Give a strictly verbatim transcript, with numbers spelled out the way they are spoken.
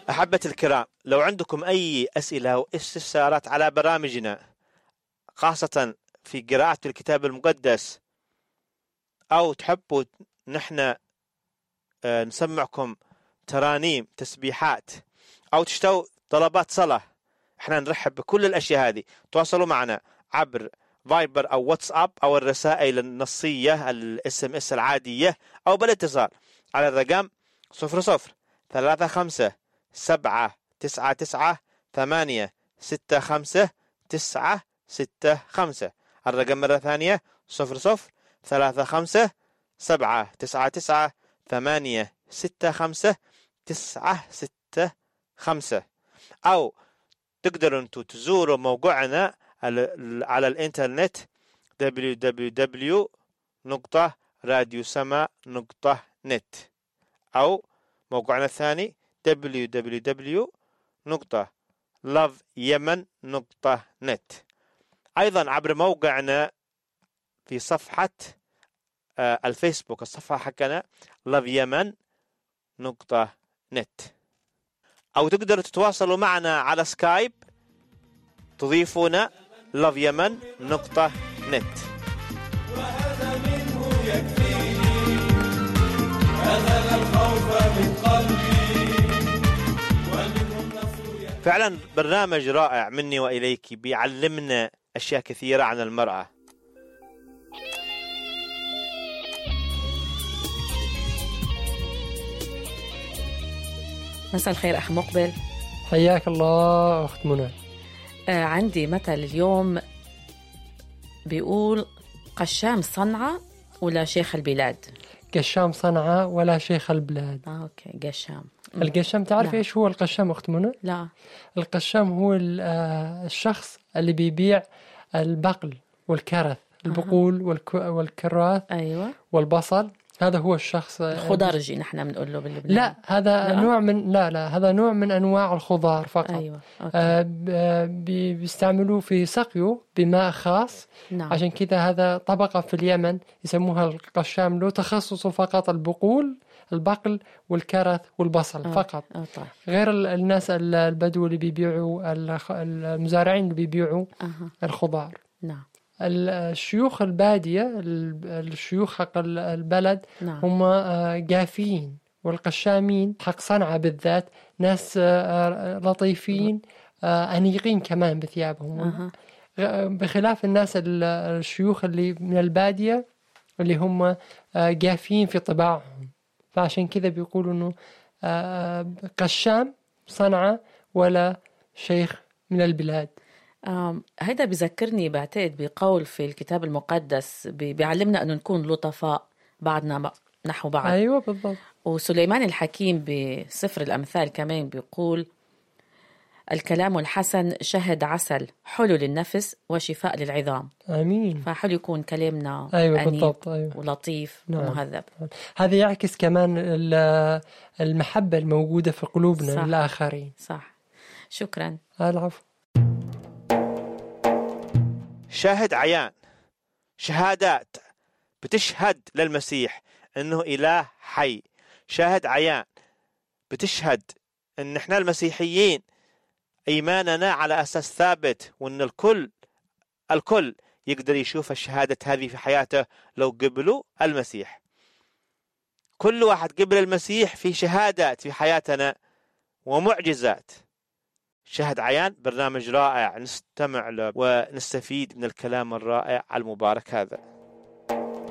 أحبة الكرام، لو عندكم أي أسئلة أو استفسارات على برامجنا، خاصة في قراءة الكتاب المقدس، أو تحبوا نحن نسمعكم ترانيم تسبيحات، أو تشتوا طلبات صلاة، احنا نرحب بكل الأشياء هذه. تواصلوا معنا عبر فايبر أو واتساب أو الرسائل النصية الاس ام اس العادية، أو بالاتصال على الرقم صفر صفر ثلاثة خمسة سبعة تسعة تسعة ثمانية ستة خمسة تسعة ستة خمسة. الرقم مرة ثانية صفر صفر ثلاثة خمسة سبعة تسعة تسعة ثمانية ستة خمسة تسعة ستة خمسة. أو تقدروا أنتوا تزوروا موقعنا على الإنترنت دبليو دبليو دبليو دوت راديو سما دوت نت، أو موقعنا الثاني دبليو دبليو دبليو دوت لاف يمن دوت نت. أيضا عبر موقعنا في صفحة الفيسبوك، الصفحة حقنا لاف يمن دوت نت. أو تقدروا تتواصلوا معنا على سكايب، تضيفونا لاف يمن دوت نت. وهذا منه يكفيني، أذهب الخوف من قلبي، ومنه النصر. فعلا برنامج رائع مني وإليك، بيعلمنا أشياء كثيرة عن المرأة. مساء الخير أخ مقبل. حياك الله أخت منى. آه عندي مثل اليوم بيقول قشام صنعاء ولا شيخ البلاد؟ قشام صنعاء ولا شيخ البلاد. آه أوكي قشام. القشام تعرف لا. إيش هو القشام أخت منى؟ لا. القشام هو الشخص اللي بيبيع البقل والكرث، البقول والك... والكراث أيوة. والبصل. هذا هو الشخص. خضرجي نحن بنقول له باللبنان. لا هذا لا. نوع من لا لا هذا نوع من أنواع الخضار فقط. أيوة. آه بي... بيستعملوه في سقيه بماء خاص. نعم. عشان كذا هذا طبقة في اليمن يسموها القشام، له تخصصه فقط البقول، البقل والكرث والبصل آه. فقط. آه طيب. غير الناس البدو اللي بيبيعوا، المزارعين اللي بيبيعوا أه. الخضار. نعم. الشيوخ البادية، الشيوخ حق البلد، نعم. هم قافين، والقشامين حق صنعاء بالذات ناس لطيفين أنيقين كمان بثيابهم. أه. بخلاف الناس الشيوخ اللي من البادية اللي هم قافين في طباعهم. فعشان كذا بيقولوا إنه قشام صنعاء ولا شيخ من البلاد. هيدا بذكرني بعتقد بقول في الكتاب المقدس بيعلمنا أنه نكون لطفاء بعضنا نحو بعض. أيوة بالضبط. وسليمان الحكيم بسفر الأمثال كمان بيقول الكلام الحسن شهد عسل، حلو للنفس وشفاء للعظام. آمين. فحلو يكون كلامنا أيوة أنيب بالضبط. أيوة. ولطيف. نعم. ومهذب. هذا يعكس كمان المحبة الموجودة في قلوبنا. صح. للآخرين. صح. شكرا. العفو. شاهد عيان، شهادات بتشهد للمسيح انه اله حي. شاهد عيان بتشهد ان احنا المسيحيين ايماننا على اساس ثابت، وان الكل الكل يقدر يشوف الشهادة هذه في حياته لو قبلوا المسيح. كل واحد قبل المسيح في شهادات في حياتنا ومعجزات. شهد عيان برنامج رائع نستمع له ونستفيد من الكلام الرائع المبارك هذا.